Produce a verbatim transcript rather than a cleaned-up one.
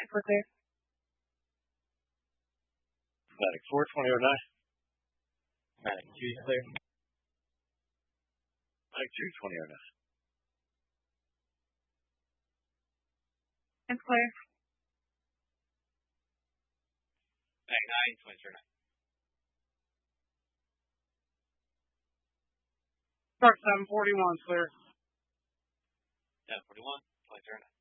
Matic, we're clear. Matic four, twenty oh nine. Matic two, clear. Matic two, twenty oh nine. It's clear. Matic nine, twenty oh nine. Start seven forty-one, clear. seven forty-one, twenty oh nine.